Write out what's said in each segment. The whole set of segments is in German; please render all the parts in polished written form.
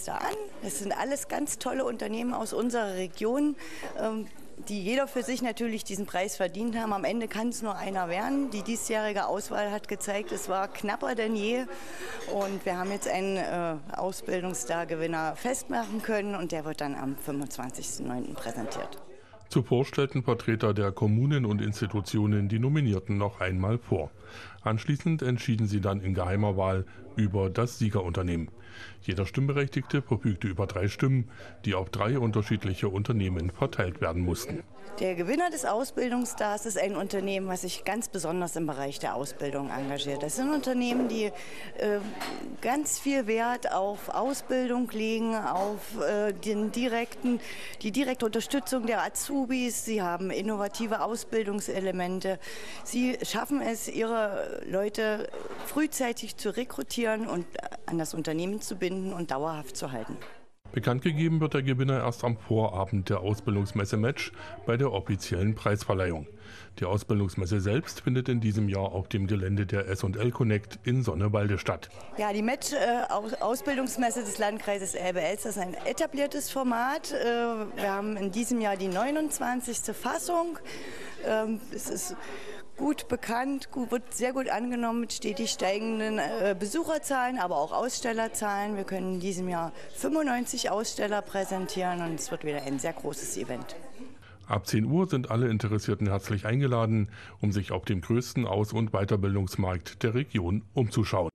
da an. Das sind alles ganz tolle Unternehmen aus unserer Region, die jeder für sich natürlich diesen Preis verdient haben. Am Ende kann es nur einer werden. Die diesjährige Auswahl hat gezeigt, es war knapper denn je. Und wir haben jetzt einen Ausbildungsstar-Gewinner festmachen können und der wird dann am 25.09. präsentiert. Zuvor stellten Vertreter der Kommunen und Institutionen die Nominierten noch einmal vor. Anschließend entschieden sie dann in geheimer Wahl über das Siegerunternehmen. Jeder Stimmberechtigte verfügte über 3 Stimmen, die auf 3 unterschiedliche Unternehmen verteilt werden mussten. Der Gewinner des Ausbildungsstars ist ein Unternehmen, was sich ganz besonders im Bereich der Ausbildung engagiert. Das sind Unternehmen, die ganz viel Wert auf Ausbildung legen, auf die direkte Unterstützung der Azubis. Sie haben innovative Ausbildungselemente. Sie schaffen es, ihre Leute frühzeitig zu rekrutieren und an das Unternehmen zu binden und dauerhaft zu halten. Bekannt gegeben wird der Gewinner erst am Vorabend der Ausbildungsmesse Match bei der offiziellen Preisverleihung. Die Ausbildungsmesse selbst findet in diesem Jahr auf dem Gelände der S&L Connect in Sonnewalde statt. Ja, die Match-Ausbildungsmesse des Landkreises Elbe-Elster ist ein etabliertes Format. Wir haben in diesem Jahr die 29. Fassung. Es ist gut bekannt, wird sehr gut angenommen mit stetig steigenden Besucherzahlen, aber auch Ausstellerzahlen. Wir können in diesem Jahr 95 Aussteller präsentieren und es wird wieder ein sehr großes Event. Ab 10 Uhr sind alle Interessierten herzlich eingeladen, um sich auf dem größten Aus- und Weiterbildungsmarkt der Region umzuschauen.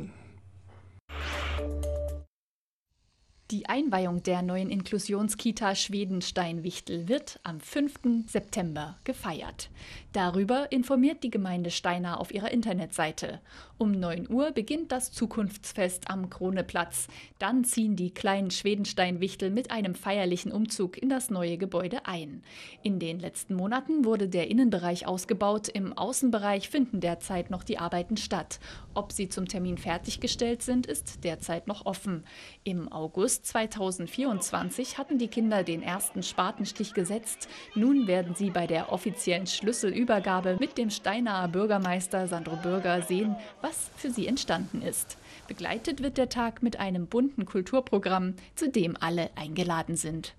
Die Einweihung der neuen Inklusionskita Schwedenstein-Wichtel wird am 5. September gefeiert. Darüber informiert die Gemeinde Steinau auf ihrer Internetseite. Um 9 Uhr beginnt das Zukunftsfest am Kroneplatz. Dann ziehen die kleinen Schwedenstein-Wichtel mit einem feierlichen Umzug in das neue Gebäude ein. In den letzten Monaten wurde der Innenbereich ausgebaut. Im Außenbereich finden derzeit noch die Arbeiten statt. Ob sie zum Termin fertiggestellt sind, ist derzeit noch offen. Im August 2024 hatten die Kinder den ersten Spatenstich gesetzt. Nun werden sie bei der offiziellen Schlüsselübergabe mit dem Steinauer Bürgermeister Sandro Bürger sehen, was für sie entstanden ist. Begleitet wird der Tag mit einem bunten Kulturprogramm, zu dem alle eingeladen sind.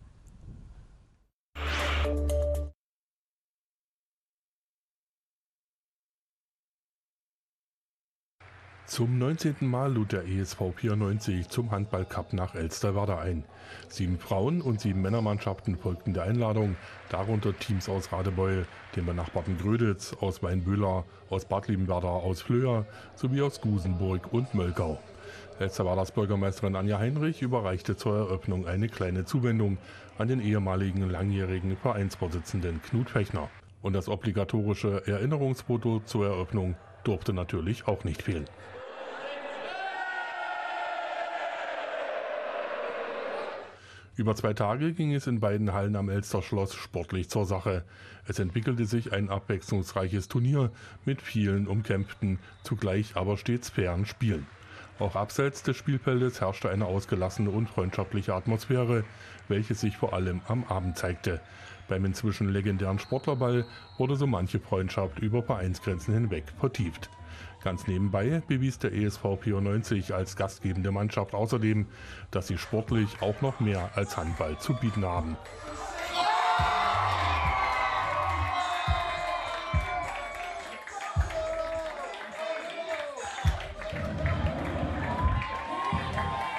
Zum 19. Mal lud der ESV 94 zum Handball-Cup nach Elsterwerda ein. 7 Frauen- und 7 Männermannschaften folgten der Einladung, darunter Teams aus Radebeul, dem benachbarten Gröditz, aus Weinböhler, aus Bad Liebenwerda, aus Flöa sowie aus Gusenburg und Möllgau. Elsterwerdas Bürgermeisterin Anja Heinrich überreichte zur Eröffnung eine kleine Zuwendung an den ehemaligen langjährigen Vereinsvorsitzenden Knut Fechner. Und das obligatorische Erinnerungsfoto zur Eröffnung durfte natürlich auch nicht fehlen. Über 2 Tage ging es in beiden Hallen am Elsterschloss sportlich zur Sache. Es entwickelte sich ein abwechslungsreiches Turnier mit vielen umkämpften, zugleich aber stets fairen Spielen. Auch abseits des Spielfeldes herrschte eine ausgelassene und freundschaftliche Atmosphäre, welche sich vor allem am Abend zeigte. Beim inzwischen legendären Sportlerball wurde so manche Freundschaft über Vereinsgrenzen hinweg vertieft. Ganz nebenbei bewies der ESV 94 als gastgebende Mannschaft außerdem, dass sie sportlich auch noch mehr als Handball zu bieten haben.